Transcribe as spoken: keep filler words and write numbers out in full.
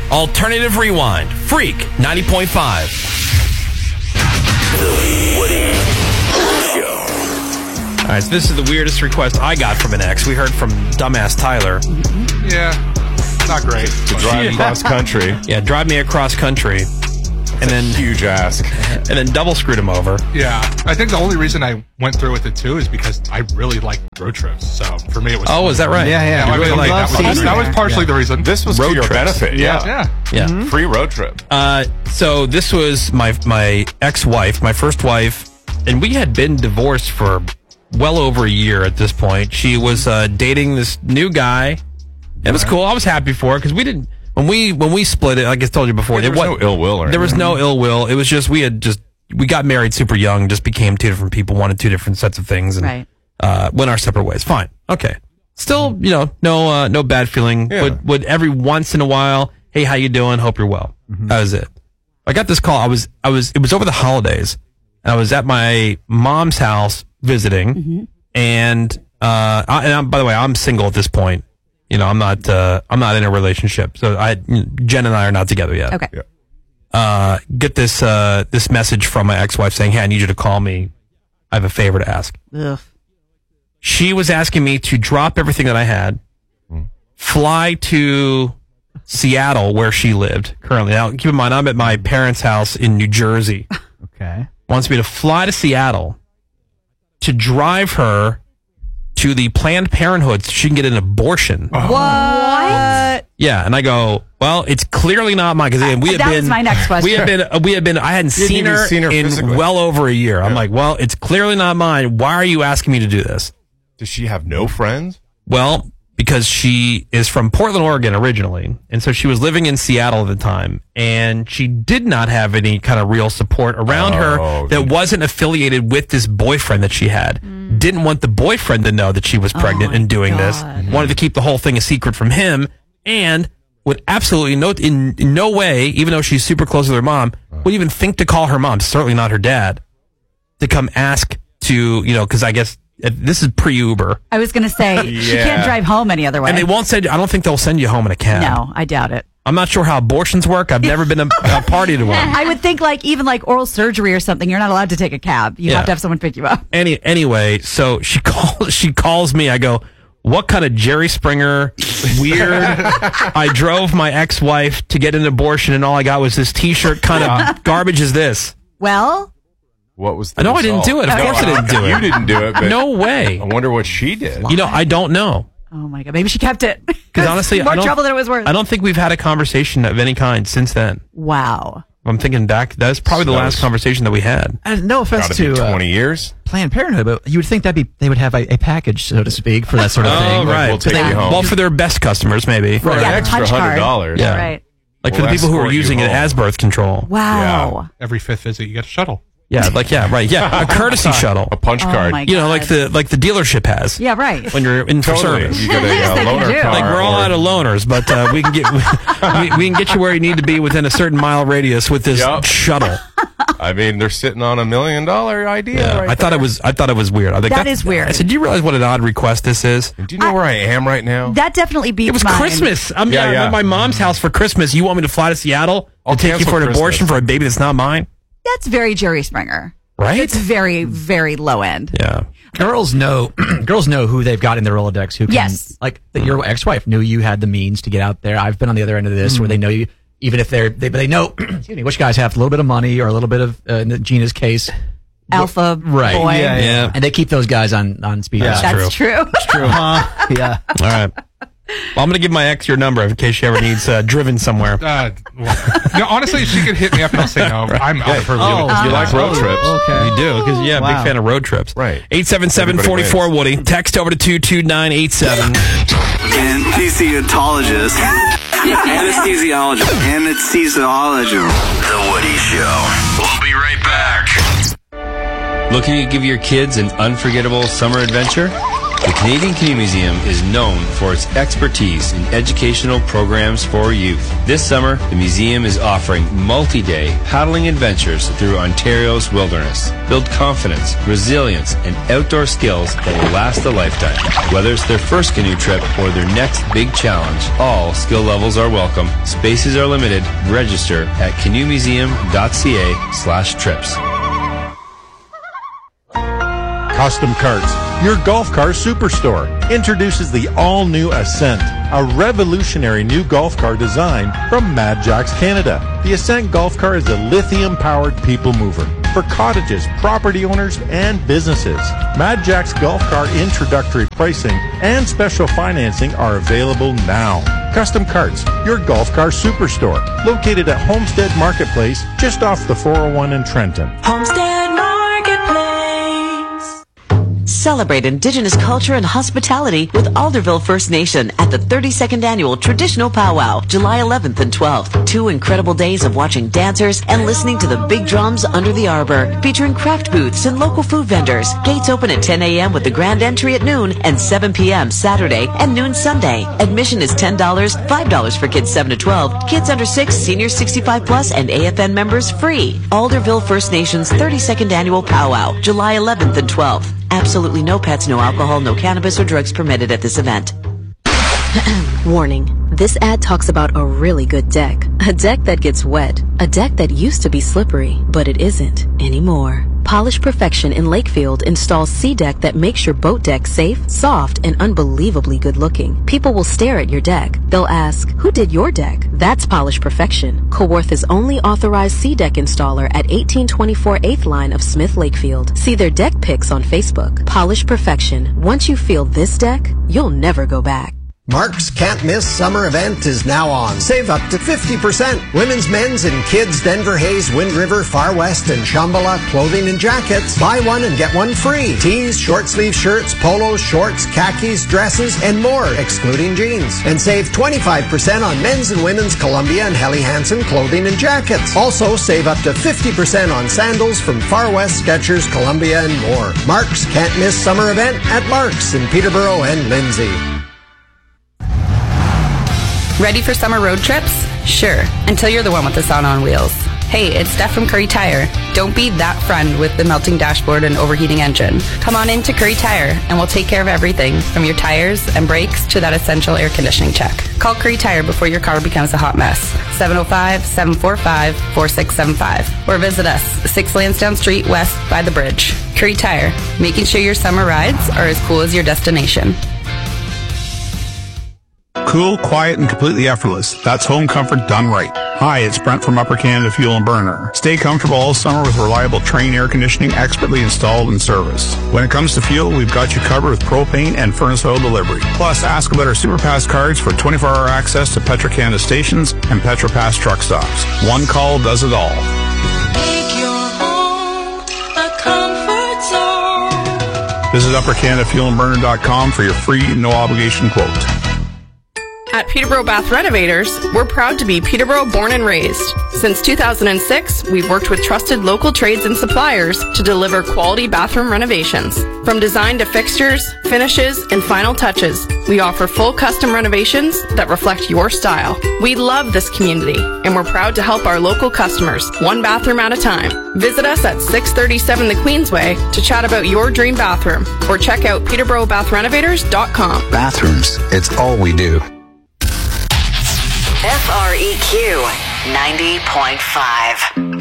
Alternative Rewind. Freak ninety point five. The Woody Show. All right, so this is the weirdest request I got from an ex. We heard from dumbass Tyler. Yeah, not great. To drive across country. Yeah, drive me across country. And then huge ask. And then double screwed him over. Yeah, I think the only reason I went through with it too is because I really like road trips. So for me, it was. Oh, is that right? Yeah, yeah. Yeah, I You really really like love that. Was, seeing that was there. partially Yeah. the reason. This was Road to your trips. benefit. Yeah. Yeah. Yeah. Mm-hmm. Free road trip. Uh, so this was my my ex-wife, my first wife, and we had been divorced for well over a year at this point. She was uh, dating this new guy. It was cool. I was happy for her because we didn't when we when we split it. Like I told you before, There was no ill will or There was anything. no ill will. It was just we had just we got married super young, just became two different people, wanted two different sets of things, and Right. uh, went our separate ways. Fine, okay. Still, you know, no uh, no bad feeling. Yeah. Would would every once in a while, hey, how you doing? Hope you're well. That was it. I got this call. I was I was it was over the holidays, and I was at my mom's house visiting, and uh, I, and I'm, by the way, I'm single at this point. You know, I'm not uh, I'm not in a relationship. So I Jen and I are not together yet. Okay. Yeah. Uh, get this uh, this message from my ex-wife saying, "Hey, I need you to call me. I have a favor to ask." Ugh. She was asking me to drop everything that I had, fly to Seattle where she lived currently. Now, keep in mind, I'm at my parents' house in New Jersey. Okay. Wants me to fly to Seattle to drive her to the Planned Parenthood so she can get an abortion. What? Yeah, and I go, well, it's clearly not mine because we had That been. was my next question. We had been. uh, We had been. I hadn't You hadn't seen even her, seen her in physically. well over a year. I'm like, well, it's clearly not mine. Why are you asking me to do this? Does she have no friends? Well, because she is from Portland, Oregon originally, and so she was living in Seattle at the time, and she did not have any kind of real support around Oh, her that okay. wasn't affiliated with this boyfriend that she had. Didn't want the boyfriend to know that she was pregnant my and doing this. God. Wanted to keep the whole thing a secret from him, and would absolutely no in, in no way, even though she's super close with her mom, would even think to call her mom, certainly not her dad, to come ask to, you know, because I guess uh, this is pre-Uber. I was going to say, she Yeah. can't drive home any other way. And they won't send you, I don't think they'll send you home in a cab. No, I doubt it. I'm not sure how abortions work. I've never been a, a party to one. I would think like even like oral surgery or something, you're not allowed to take a cab. You Yeah. have to have someone pick you up. Any anyway, so she calls she calls me. I go, what kind of Jerry Springer weird? I drove my ex-wife to get an abortion, and all I got was this T-shirt. Kind of garbage is this? Well, What was the No, I didn't result? do it. Of course I didn't do it. You didn't do it. But No way. I wonder what she did. You know, I don't know. oh my God, maybe she kept it. Because honestly, more I don't, trouble than it was worth. I don't think we've had a conversation of any kind since then. Wow. I'm thinking back. That's probably the So that last was- conversation that we had. And no offense Gotta be to uh, twenty years. Planned Parenthood, but you would think that be they would have a, a package, so to speak, for that sort of Oh, thing. right. We'll take Yeah. you home. Well, for their best customers, maybe. for Yeah, an the extra punch hundred card. dollars. Yeah. Right. Like for We'll the people who are escort you using it home. as birth control. Wow. Every fifth visit, you get a shuttle. Yeah, like yeah, right. Yeah, a courtesy shuttle. A punch Oh card. my You know, God. like the like the dealership has. Yeah, right. When you're in for Totally. service. You get a Yes, uh, they can loaner do. car. Like we're all or- out of loners, but uh, we can get we, we can get you where you need to be within a certain mile radius with this Yup. shuttle. I mean, they're sitting on a million dollar idea. Yeah, right I thought there. it was I thought it was weird. I think That is weird. I said, "Do you realize what an odd request this is?" Do you know where I am right now? That definitely beats It was mine. Christmas. I'm, Yeah, yeah, I'm yeah. at my mom's house for Christmas. You want me to fly to Seattle I'll to take you cancel for an abortion Christmas. for a baby that's not mine? That's very Jerry Springer. Right? It's very, very low end. Yeah. Girls know girls know who they've got in their Rolodex. Who can, Yes. like that your ex-wife knew you had the means to get out there. I've been on the other end of this, where they know you, even if they're they, but they know. Excuse me, which guys have a little bit of money or a little bit of, uh, in Gina's case, Alpha right? boy. Yeah, Yeah. and they keep those guys on on speed. Yeah. dial. That's true. True, huh? Yeah. All right. Well, I'm going to give my ex your number in case she ever needs uh, driven somewhere. Uh, well, no, honestly, if she could hit me up, I'll say no. I'm out of her Oh, league. you like road trips. Okay. You do, because, yeah, Wow. big fan of road trips. Right. eight seven seven, four four, Woody. Text over to two two nine eight seven. Anesthesiologist. Anesthesiologist. Anesthesiologist. The Woody Show. We'll be right back. Looking to give your kids an unforgettable summer adventure? The Canadian Canoe Museum is known for its expertise in educational programs for youth. This summer, the museum is offering multi-day paddling adventures through Ontario's wilderness. Build confidence, resilience, and outdoor skills that will last a lifetime. Whether it's their first canoe trip or their next big challenge, all skill levels are welcome. Spaces are limited. Register at canoemuseum.ca slash trips. Custom Carts, your golf car superstore, introduces the all-new Ascent, a revolutionary new golf car design from Mad Jacks Canada. The Ascent golf car is a lithium-powered people mover for cottages, property owners, and businesses. Mad Jacks golf car introductory pricing and special financing are available now. Custom Carts, your golf car superstore, located at Homestead Marketplace, just off the four oh one in Trenton. Homestead Marketplace. Celebrate Indigenous culture and hospitality with Alderville First Nation at the thirty-second Annual Traditional Powwow, July eleventh and twelfth. Two incredible days of watching dancers and listening to the big drums under the arbor, featuring craft booths and local food vendors. Gates open at ten a.m. with the grand entry at noon and seven p.m. Saturday and noon Sunday. Admission is ten dollars, five dollars for kids seven to twelve, kids under six, seniors sixty-five plus, and A F N members free. Alderville First Nation's thirty-second Annual Powwow, July eleventh and twelfth. Absolutely no pets, no alcohol, no cannabis or drugs permitted at this event. Warning. This ad talks about a really good deck. A deck that gets wet. A deck that used to be slippery, but it isn't anymore. Polish Perfection in Lakefield installs SeaDeck that makes your boat deck safe, soft, and unbelievably good looking. People will stare at your deck. They'll ask, who did your deck? That's Polish Perfection, Kawarth's only authorized SeaDeck installer at eighteen twenty-four eighth Line of Smith Lakefield. See their deck pics on Facebook. Polish Perfection. Once you feel this deck, you'll never go back. Mark's Can't Miss Summer Event is now on. Save up to fifty percent. Women's, men's, and kids' Denver Hayes, Wind River, Far West, and Shambhala clothing and jackets. Buy one and get one free. Tees, short sleeve shirts, polos, shorts, khakis, dresses, and more, excluding jeans. And save twenty-five percent on men's and women's Columbia and Helly Hansen clothing and jackets. Also, save up to fifty percent on sandals from Far West, Skechers, Columbia, and more. Mark's Can't Miss Summer Event at Mark's in Peterborough and Lindsay. Ready for summer road trips? Sure, until you're the one with the sauna on wheels. Hey, it's Steph from Curry Tire. Don't be that friend with the melting dashboard and overheating engine. Come on in to Curry Tire, and we'll take care of everything, from your tires and brakes to that essential air conditioning check. Call Curry Tire before your car becomes a hot mess. seven oh five, seven four five, four six seven five. Or visit us, six Lansdowne Street West by the bridge. Curry Tire, making sure your summer rides are as cool as your destination. Cool, quiet, and completely effortless. That's home comfort done right. Hi, it's Brent from Upper Canada Fuel and Burner. Stay comfortable all summer with reliable Trane air conditioning expertly installed and serviced. When it comes to fuel, we've got you covered with propane and furnace oil delivery. Plus, ask about our SuperPass cards for twenty-four hour access to Petro-Canada stations and PetroPass truck stops. One call does it all. Make your home a comfort zone. Visit upper canada fuel and burner dot com for your free, no obligation quote. At Peterborough Bath Renovators, we're proud to be Peterborough born and raised. Since two thousand six, we've worked with trusted local trades and suppliers to deliver quality bathroom renovations. From design to fixtures, finishes, and final touches, we offer full custom renovations that reflect your style. We love this community, and we're proud to help our local customers, one bathroom at a time. Visit us at six thirty-seven the Queensway to chat about your dream bathroom, or check out peterborough bath renovators dot com. Bathrooms, it's all we do. F R E Q ninety point five.